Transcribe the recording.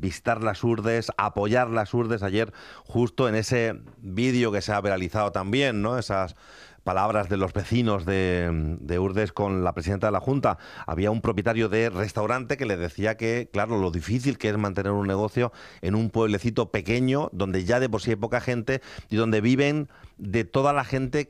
visitar las Urdes, apoyar las Urdes. Ayer, justo en ese vídeo que se ha viralizado también, ¿no? Esas palabras de los vecinos de Urdes con la presidenta de la Junta. Había un propietario de restaurante que le decía que, claro, lo difícil que es mantener un negocio en un pueblecito pequeño, donde ya de por sí hay poca gente y donde viven de toda la gente